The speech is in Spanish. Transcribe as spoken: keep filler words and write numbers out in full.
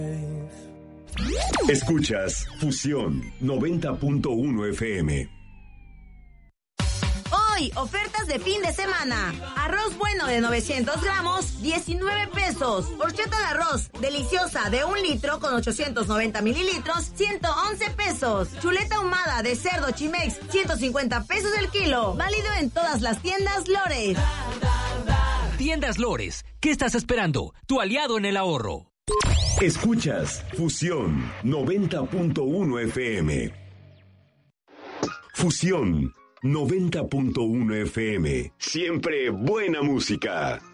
Escuchas Fusión noventa punto uno F M. Hoy, ofertas de fin de semana. Arroz bueno de novecientos gramos, diecinueve pesos. Horchata de arroz deliciosa de un litro con ochocientos noventa mililitros, ciento once pesos. Chuleta ahumada de cerdo Chimex, ciento cincuenta pesos el kilo. Válido en todas las tiendas Lores. Tiendas Lores, ¿qué estás esperando? Tu aliado en el ahorro. Escuchas Fusión noventa punto uno F M. Fusión noventa punto uno F M. Siempre buena música.